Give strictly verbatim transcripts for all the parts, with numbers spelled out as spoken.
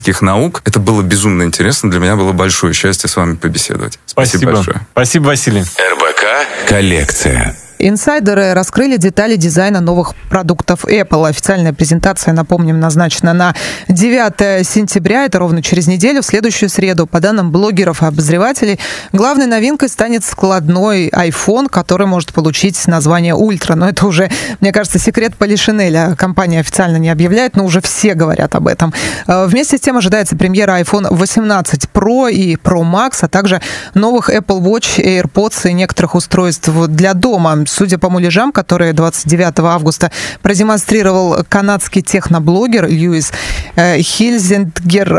наук. Это было безумно интересно. Для меня было большое счастье с вами побеседовать. Спасибо, Спасибо большое. Спасибо, Василий. эр бэ ка коллекция. Инсайдеры раскрыли детали дизайна новых продуктов Apple. Официальная презентация, напомним, назначена на девятое сентября. Это ровно через неделю, в следующую среду. По данным блогеров и обозревателей, главной новинкой станет складной iPhone, который может получить название Ультра. Но это уже, мне кажется, секрет Полишинеля. Компания официально не объявляет, но уже все говорят об этом. Вместе с тем ожидается премьера iPhone восемнадцать Pro и Pro Max, а также новых Apple Watch, AirPods и некоторых устройств для дома. Судя по муляжам, которые двадцать девятого августа продемонстрировал канадский техноблогер Льюис Хильзингер,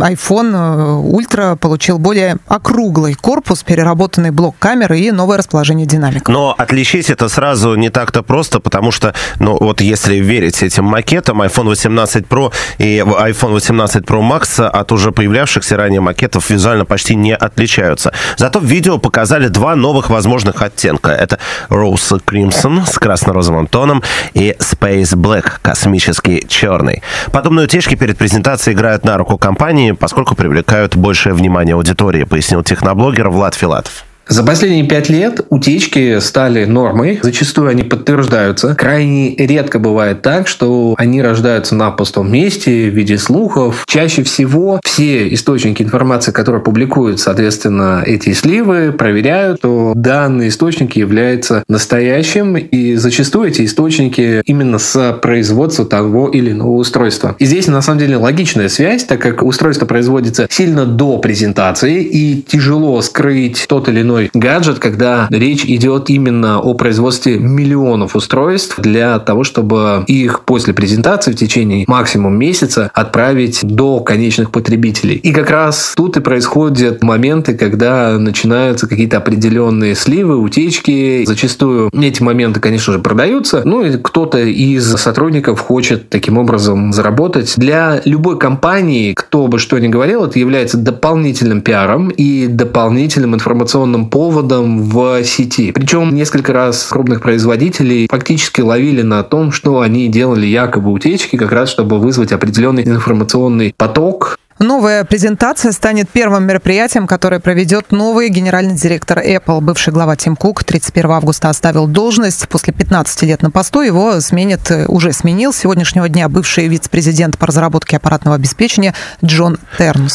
iPhone Ultra получил более округлый корпус, переработанный блок камеры и новое расположение динамиков. Но отличить это сразу не так-то просто, потому что, ну вот если верить этим макетам, iPhone восемнадцать Pro и iPhone восемнадцать Pro Max от уже появлявшихся ранее макетов визуально почти не отличаются. Зато в видео показали два новых возможных оттенка. Это Rose Crimson с красно-розовым тоном и Space Black, космический черный. Подобные утечки перед презентацией играют на руку компании, поскольку привлекают большее внимание аудитории, пояснил техноблогер Влад Филатов. За последние пять лет утечки стали нормой. Зачастую они подтверждаются. Крайне редко бывает так, что они рождаются на пустом месте в виде слухов. Чаще всего все источники информации, которые публикуют, соответственно, эти сливы, проверяют, что данный источник является настоящим. И зачастую эти источники именно с производства того или иного устройства. И здесь, на самом деле, логичная связь, так как устройство производится сильно до презентации, и тяжело скрыть тот или иной гаджет, когда речь идет именно о производстве миллионов устройств для того, чтобы их после презентации в течение максимум месяца отправить до конечных потребителей. И как раз тут и происходят моменты, когда начинаются какие-то определенные сливы, утечки. Зачастую эти моменты, конечно же, продаются. Ну и кто-то из сотрудников хочет таким образом заработать. Для любой компании, кто бы что ни говорил, это является дополнительным пиаром и дополнительным информационным поводом в сети. Причем несколько раз крупных производителей фактически ловили на том, что они делали якобы утечки, как раз чтобы вызвать определенный информационный поток. Новая презентация станет первым мероприятием, которое проведет новый генеральный директор Apple. Бывший глава Тим Кук тридцать первого августа оставил должность. После пятнадцати лет на посту его сменит, уже сменил с сегодняшнего дня бывший вице-президент по разработке аппаратного обеспечения Джон Тернс.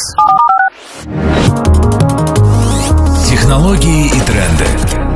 Технологии и тренды.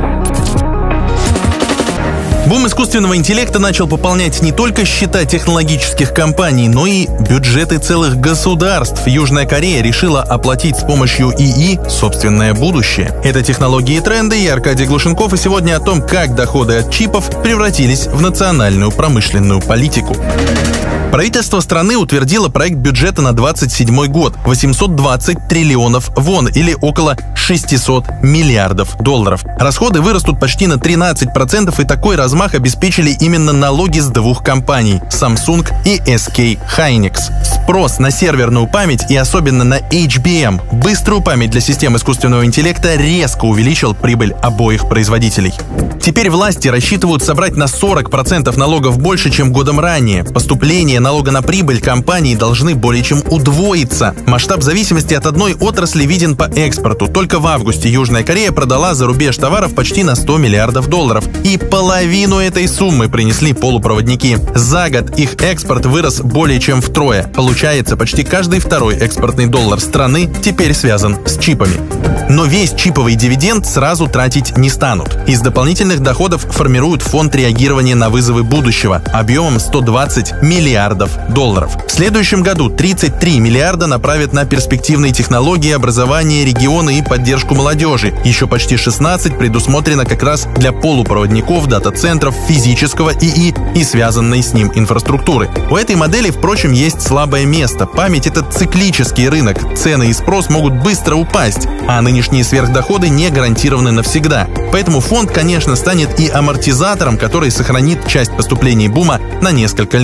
Бум искусственного интеллекта начал пополнять не только счета технологических компаний, но и бюджеты целых государств. Южная Корея решила оплатить с помощью ИИ собственное будущее. Это технологии и тренды, я Аркадий Глушенков, и сегодня о том, как доходы от чипов превратились в национальную промышленную политику. Правительство страны утвердило проект бюджета на двадцать седьмой год – восемьсот двадцать триллионов вон или около шестьсот миллиардов долларов. Расходы вырастут почти на тринадцать процентов, и такой размах обеспечили именно налоги с двух компаний – Samsung и эс кей Hynix. Спрос на серверную память и особенно на эйч би эм – быструю память для систем искусственного интеллекта резко увеличил прибыль обоих производителей. Теперь власти рассчитывают собрать на сорок процентов налогов больше, чем годом ранее. Поступления налога на прибыль компании должны более чем удвоиться. Масштаб зависимости от одной отрасли виден по экспорту. Только в августе Южная Корея продала за рубеж товаров почти на сто миллиардов долларов. И половину этой суммы принесли полупроводники. За год их экспорт вырос более чем втрое. Получается, почти каждый второй экспортный доллар страны теперь связан с чипами. Но весь чиповый дивиденд сразу тратить не станут. Из дополнительных доходов формируют фонд реагирования на вызовы будущего объемом сто двадцать миллиардов долларов. В следующем году тридцать три миллиарда направят на перспективные технологии, образование, регионы и поддержку молодежи. Еще почти шестнадцать предусмотрено как раз для полупроводников, дата-центров, физического ИИ и связанной с ним инфраструктуры. У этой модели, впрочем, есть слабое место. Память — это циклический рынок. Цены и спрос могут быстро упасть, а нынешние сверхдоходы не гарантированы навсегда. Поэтому фонд, конечно, станет и амортизатором, который сохранит часть поступлений бума на несколько лет.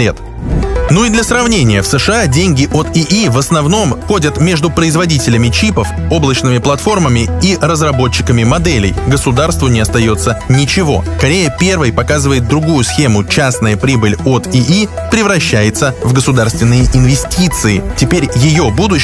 Ну и для сравнения, в США деньги от ИИ в основном ходят между производителями чипов, облачными платформами и разработчиками моделей. Государству не остается ничего. Корея первой показывает другую схему. Частная прибыль от ИИ превращается в государственные инвестиции. Теперь ее будущее